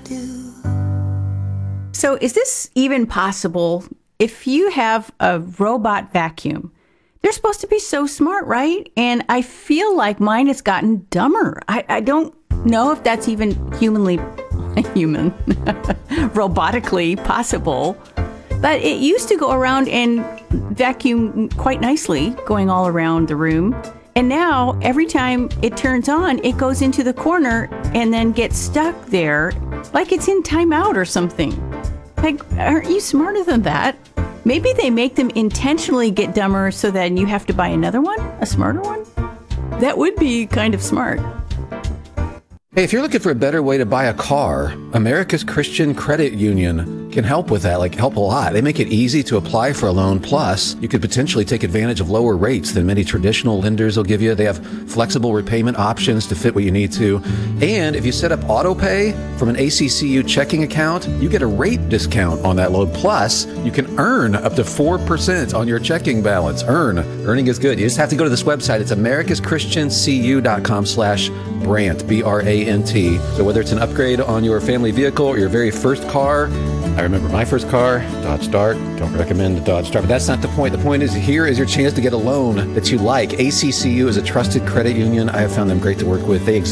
do. So is this even possible? If you have a robot vacuum, they're supposed to be so smart, right? And I feel like mine has gotten dumber. I don't know if that's even robotically possible. But it used to go around and vacuum quite nicely, going all around the room. And now, every time it turns on, it goes into the corner and then gets stuck there like it's in timeout or something. Like, aren't you smarter than that? Maybe they make them intentionally get dumber so then you have to buy another one, a smarter one? That would be kind of smart. Hey, if you're looking for a better way to buy a car, America's Christian Credit Union can help with that, help a lot. They make it easy to apply for a loan. Plus, you could potentially take advantage of lower rates than many traditional lenders will give you. They have flexible repayment options to fit what you need to. And if you set up auto pay from an ACCU checking account, you get a rate discount on that loan. Plus, you can earn up to 4% on your checking balance. Earning is good. You just have to go to this website. It's americaschristiancu.com/Brant, BRANT. So whether it's an upgrade on your family vehicle or your very first car, I remember my first car, Dodge Dart. Don't recommend the Dodge Dart, but that's not the point. The point is, here is your chance to get a loan that you like. ACCU is a trusted credit union. I have found them great to work with. They exist